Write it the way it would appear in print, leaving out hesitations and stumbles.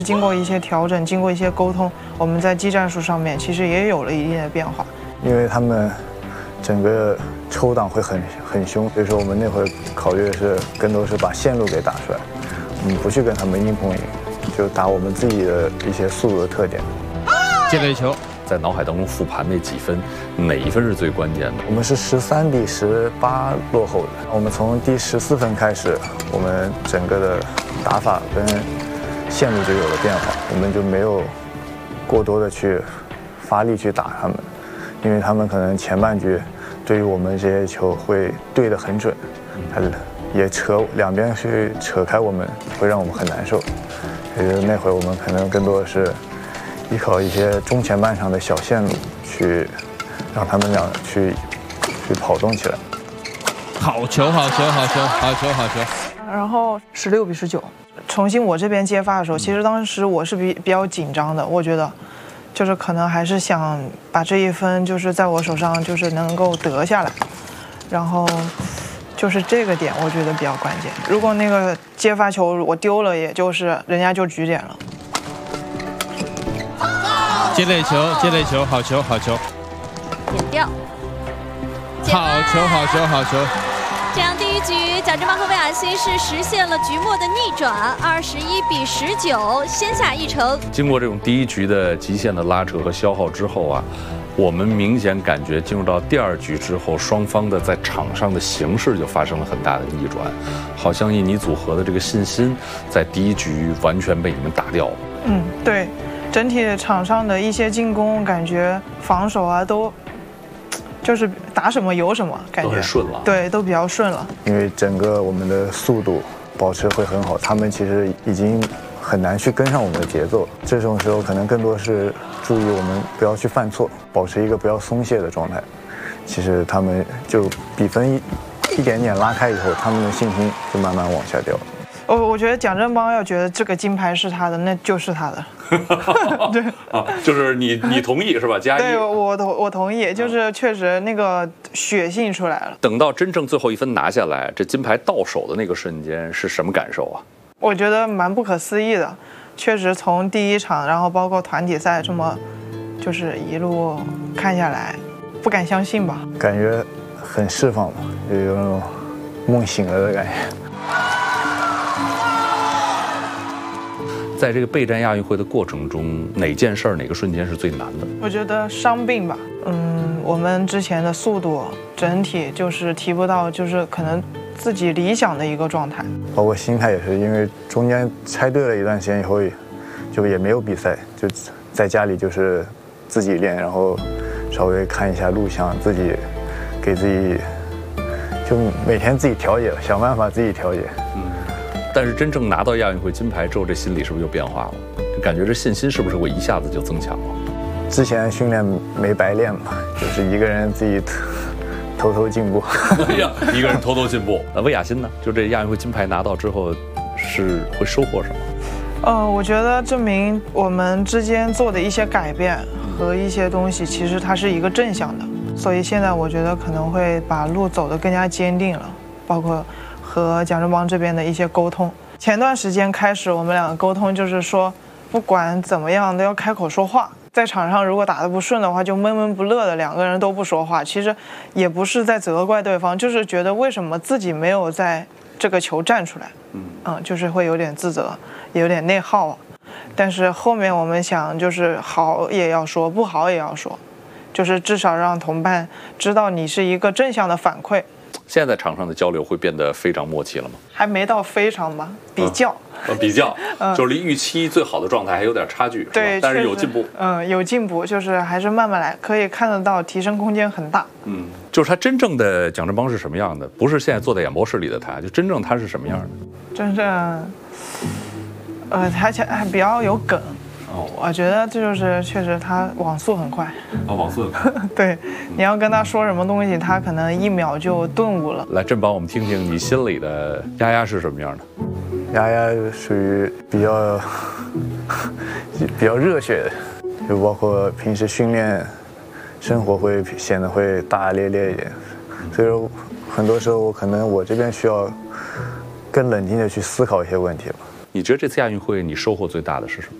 经过一些调整，经过一些沟通，我们在技战术上面其实也有了一定的变化。 因为他们整个抽挡会很凶，所以说我们那会儿考虑的是更多是把线路给打出来，我们不去跟他们硬碰硬，就打我们自己的一些速度的特点。 接了一球， 在脑海当中复盘那几分，哪一分是最关键的？ 我们是13-18落后的，我们从第14分开始，我们整个的打法跟线路就有了变化，我们就没有过多的去发力去打他们，因为他们可能前半局对于我们这些球会对得很准，他也两边去扯开我们，会让我们很难受。所以那会儿我们可能更多的是依靠一些中前半场的小线路去让他们俩去跑动起来。 好球，好球，好球，好球，好球。 然后16-19，重新我这边接发的时候，其实当时我是比较紧张的，我觉得就是可能还是想把这一分就是在我手上就是能够得下来，然后就是这个点我觉得比较关键。如果那个接发球我丢了，也就是人家就局点了。 接了一球，接了一球，好球，好球， 点掉。 好球，好球，好球。 这样第一局，蒋振邦和魏雅欣是实现了局末的逆转，21-19，先下一城。 经过这种第一局的极限的拉扯和消耗之后啊，我们明显感觉进入到第二局之后，双方的在场上的形势就发生了很大的逆转，好像印尼组合的这个信心在第一局完全被你们打掉了。 对，整体场上的一些进攻，感觉防守啊都。就是打什么有什么感觉， 都很顺了。 对，都比较顺了。 因为整个我们的速度保持会很好，他们其实已经很难去跟上我们的节奏。这种时候可能更多是注意我们不要去犯错，保持一个不要松懈的状态。其实他们就比分一点点拉开以后，他们的信心就慢慢往下掉。 我觉得蒋振邦要觉得这个金牌是他的，那就是他的。对啊，就是你同意是吧？加一。 对，我同意，就是确实那个血性出来了。 等到真正最后一分拿下来，这金牌到手的那个瞬间是什么感受啊？ 我觉得蛮不可思议的，确实从第一场，然后包括团体赛这么，就是一路看下来，不敢相信吧？ 感觉很释放嘛，就有那种梦醒了的感觉。 在这个备战亚运会的过程中，哪件事儿、哪个瞬间是最难的？ 我觉得伤病吧。我们之前的速度整体就是提不到，就是可能自己理想的一个状态。 包括心态也是，因为中间拆队了一段时间以后，就也没有比赛，就在家里就是自己练，然后稍微看一下录像，自己给自己就每天自己调节，想办法自己调节。 但是真正拿到亚运会金牌之后，这心理是不是就变化了？就感觉这信心是不是会一下子就增强了？ 之前训练没白练嘛，就是一个人自己偷偷进步。 哎呀，一个人偷偷进步。那魏雅欣呢？就这亚运会金牌拿到之后，是会收获什么？ 我觉得证明我们之间做的一些改变和一些东西，其实它是一个正向的。所以现在我觉得可能会把路走得更加坚定了，包括和蒋振邦这边的一些沟通。前段时间开始，我们两个沟通就是说，不管怎么样都要开口说话。在场上如果打得不顺的话，就闷闷不乐的，两个人都不说话。其实也不是在责怪对方，就是觉得为什么自己没有在这个球站出来。就是会有点自责，也有点内耗。但是后面我们想，就是好也要说，不好也要说，就是至少让同伴知道你是一个正向的反馈。 现在场上的交流会变得非常默契了吗？ 还没到非常吧，比较， 就是离预期最好的状态还有点差距， 对， 但是有进步， 有进步，就是还是慢慢来，可以看得到提升空间很大。 就是他真正的蒋振邦是什么样的？不是现在坐在演播室里的他，就真正他是什么样的？ 真正，他还比较有梗。我觉得这就是确实他网速很快。 网速很快。 对，你要跟他说什么东西，他可能1秒就顿悟了。 来，振邦，我们听听你心里的丫丫是什么样的？ 丫丫属于比较热血的，就包括平时训练、生活会显得会大大咧咧一点，所以说很多时候我这边需要更冷静的去思考一些问题吧。 你觉得这次亚运会你收获最大的是什么？